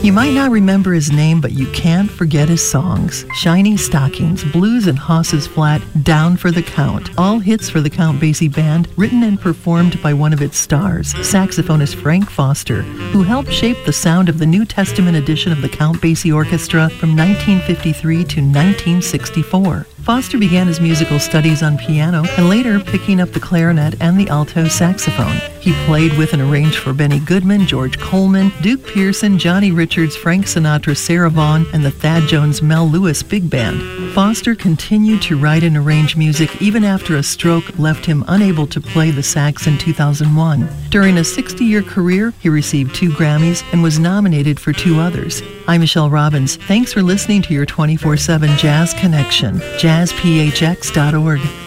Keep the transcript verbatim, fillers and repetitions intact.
You might not remember his name, but you can't forget his songs. Shiny Stockings, Blues and Hoss's Flat, Down for the Count. All hits for the Count Basie Band, written and performed by one of its stars, saxophonist Frank Foster, who helped shape the sound of the New Testament edition of the Count Basie Orchestra from nineteen fifty-three to nineteen sixty-four. Foster began his musical studies on piano and later picking up the clarinet and the alto saxophone. He played with and arranged for Benny Goodman, George Coleman, Duke Pearson, Johnny Richards, Frank Sinatra, Sarah Vaughan, and the Thad Jones Mel Lewis Big Band. Foster continued to write and arrange music even after a stroke left him unable to play the sax in two thousand one. During a sixty-year career, he received two Grammys and was nominated for two others. I'm Michelle Robbins. Thanks for listening to your twenty-four seven Jazz Connection. jazz p h x dot org.